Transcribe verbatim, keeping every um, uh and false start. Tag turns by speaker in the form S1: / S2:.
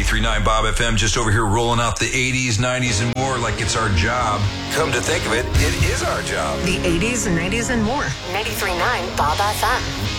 S1: ninety-three point nine Bob F M, just over here rolling out the eighties, nineties, and more like it's our job. Come to think of it, it is our job.
S2: The eighties, nineties, and more.
S3: ninety-three point nine Bob F M.